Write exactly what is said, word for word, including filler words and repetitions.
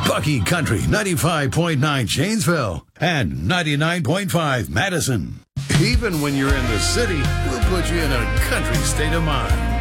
Bucky Country ninety-five point nine Janesville and ninety-nine point five Madison. Even when you're in the city, we'll put you in a country state of mind.